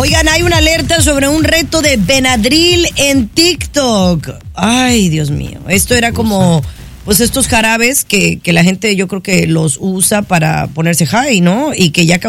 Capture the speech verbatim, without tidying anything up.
Oigan, hay una alerta sobre un reto de Benadryl en TikTok. Ay, Dios mío. Esto era como, pues estos jarabes que, que la gente yo creo que los usa para ponerse high, ¿no? Y que ya